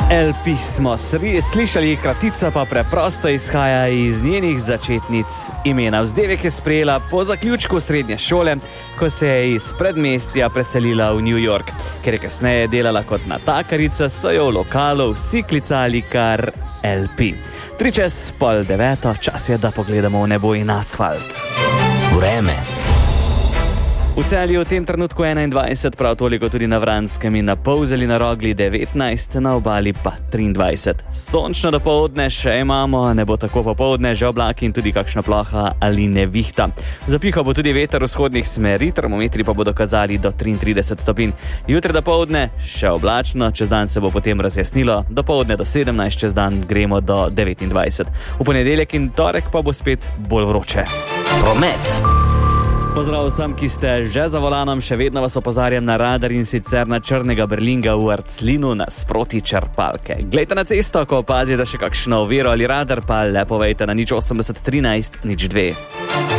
LP smo slišali, kratica pa preprosto izhaja iz njenih začetnic imena. Vzdevek je sprejela po zaključku srednje šole, ko se je iz predmestja preselila v New York. Ker je kasneje delala kot natakarica, so jo v lokalu vsi klicali kar LP. 8:03, čas je, da pogledamo v nebo in asfalt. Vreme. V Celju v tem trenutku 21, prav toliko tudi na Vranskem in na Polzeli, na Rogli 19, na Obali pa 23. Sončno dopoldne še imamo, ne bo tako popoldne, že oblaki in tudi kakšna ploha ali nevihta. Zapihal bo tudi veter vzhodnih smeri, termometri pa bodo kazali do 33 stopinj. Jutri dopoldne še oblačno, čez dan se bo potem razjasnilo, dopoldne do 17, čez dan gremo do 29. V ponedeljek in torek pa bo spet bolj vroče. Promet. Pozdrav vsem, ki ste že za volanom, še vedno vas opozarjam na radar in sicer na črnega Berlinga v Arclinu nasproti črpalke. Glejte na cesto, ko opazite še kakšno oviro ali radar, pa le povejte na 080 13 02.